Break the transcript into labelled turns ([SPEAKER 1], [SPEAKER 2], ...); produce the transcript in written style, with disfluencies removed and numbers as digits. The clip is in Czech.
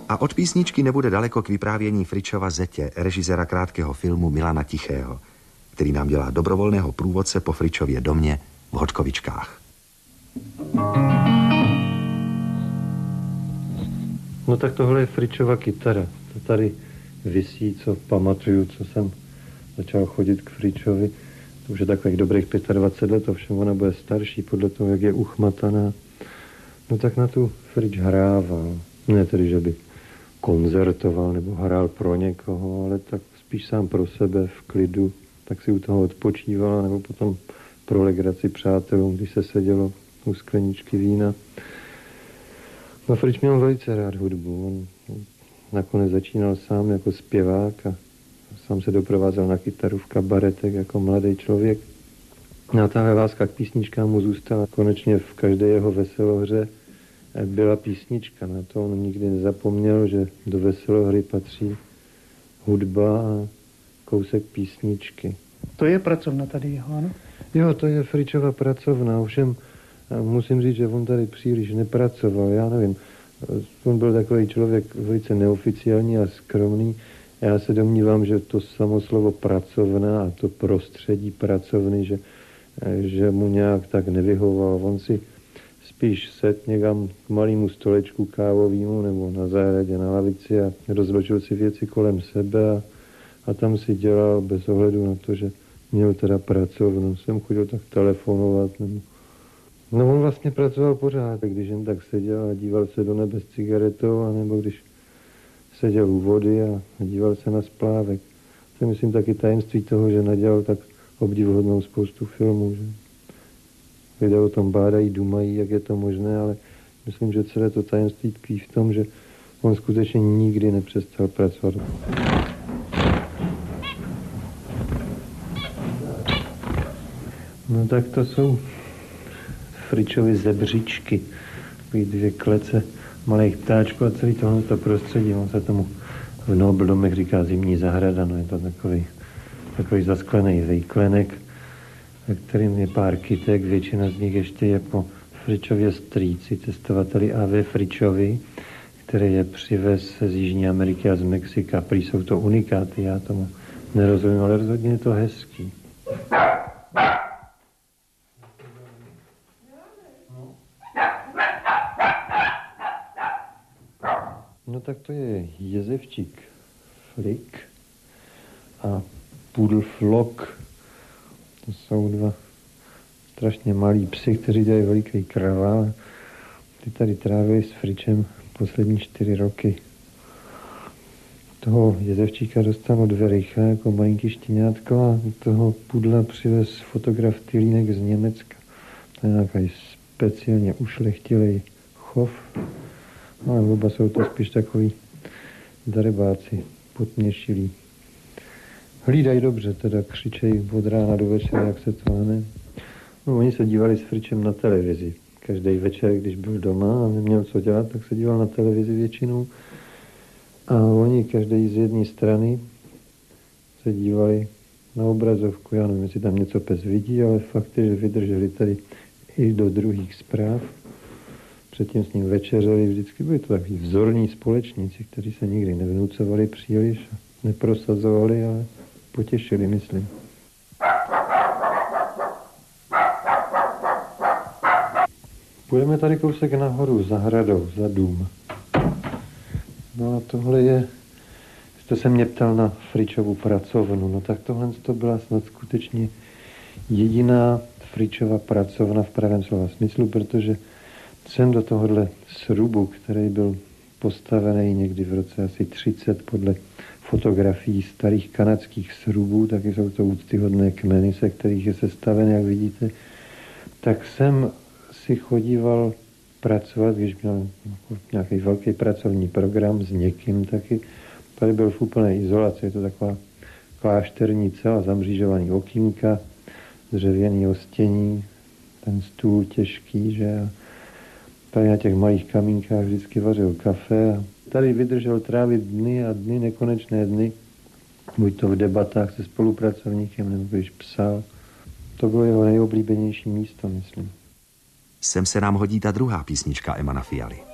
[SPEAKER 1] A od písničky nebude daleko k vyprávění Fričova Zetě, režiséra krátkého filmu Milana Tichého, který nám dělá dobrovolného průvodce po Fričově domě v Hoďkovičkách.
[SPEAKER 2] No tak tohle je Fričova kytara. To tady visí, co pamatuju, co jsem začal chodit k Fričovi. To už je takových dobrých 25 let, ovšem ona bude starší podle toho, jak je uchmataná. No tak na tu Frič hrával. Ne tedy, že by koncertoval nebo hrál pro někoho, ale tak spíš sám pro sebe v klidu. Tak si u toho odpočíval, nebo potom pro legraci přátelům, když se sedělo u skleničky vína. No Frič měl velice rád hudbu. On nakonec začínal sám jako zpěvák a sám se doprovázel na kytaru v kabaretech jako mladý člověk. A ta láska k písničkám mu zůstala. Konečně v každé jeho veselohře byla písnička. Na to on nikdy nezapomněl, že do veselohry patří hudba a kousek písničky.
[SPEAKER 3] To je pracovna tady jeho, ano?
[SPEAKER 2] Jo, to je Fričova pracovna, ovšem musím říct, že on tady příliš nepracoval, já nevím. On byl takový člověk velice neoficiální a skromný. Já se domnívám, že to samo slovo pracovna a to prostředí pracovny, že mu nějak tak nevyhoval. On si spíš set někam k malému stolečku kávovému nebo na zahradě na lavici a rozložil si věci kolem sebe a tam si dělal bez ohledu na to, že měl teda pracovnu. Jsem chodil tak telefonovat. No on vlastně pracoval pořád, když jen tak seděl a díval se do nebe s cigaretou, anebo když seděl u vody a díval se na splávek. To je, myslím, taky tajemství toho, že nadělal tak obdivuhodnou spoustu filmů. Že? Lidé o tom bádají, dumají, jak je to možné, ale myslím, že celé to tajemství tkví v tom, že on skutečně nikdy nepřestal pracovat. No tak to jsou Fričovy zebřičky, takový 2 klece malých ptáčků a celý tohleto prostředí. On se tomu v Nobeldomech říká zimní zahrada, no je to takový zasklený výklenek, ve kterým je pár kytek, většina z nich ještě je po Fričově strýci, cestovateli A.V. Fričovi, který je přivez z Jižní Ameriky a z Mexika. Prý jsou to unikáty, já tomu nerozumím, ale rozhodně je to hezký. No tak to je jezevčík Flik a pudl Flok. To jsou 2 strašně malí psy, kteří dělají veliký kravál. Ty tady trávili s Fričem poslední 4 roky. Toho jezevčíka dostal od Vericha jako malinký štěňátko a toho pudla přivez fotograf Tylínek z Německa. To je nějaký speciálně ušlechtilej chov. Ale oba jsou to spíš takový darebáci, potměšilí. Hlídají dobře, teda křičejí od rána do večera, jak se to máme. No, oni se dívali s Fričem na televizi. Každý večer, když byl doma a neměl co dělat, tak se díval na televizi většinou. A oni každý z jedné strany se dívali na obrazovku. Já nevím, jestli tam něco pes vidí, ale fakt je, že vydrželi tady i do druhých zpráv. Předtím s ním večeřeli, vždycky byli to takový vzorní společníci, kteří se nikdy nevnucovali příliš, neprosazovali, ale potěšili, myslím. Půjdeme tady kousek nahoru, za hradou, za dům. No a tohle je, jste se mě ptal na Fričovu pracovnu, no tak tohle to byla snad skutečně jediná Fričova pracovna v pravém slova smyslu, protože jsem do tohohle srubu, který byl postavený někdy v roce asi 30 podle fotografií starých kanadských srubů, taky jsou to úctyhodné kmeny, se kterých je sestaven, jak vidíte, tak jsem si chodíval pracovat, když měl nějaký velký pracovní program s někým taky. Tady byl v úplné izolaci, je to taková klášterní cela, zamřížovaný okýnka, dřevěný ostění, ten stůl těžký, že a tady na těch malých kamínkách vždycky vařil kafe a tady vydržel trávit dny a dny, nekonečné dny, buď to v debatách se spolupracovníkem, nebo když psal. To bylo jeho nejoblíbenější místo, myslím.
[SPEAKER 1] Sem se nám hodí ta druhá písnička Emana Fialy.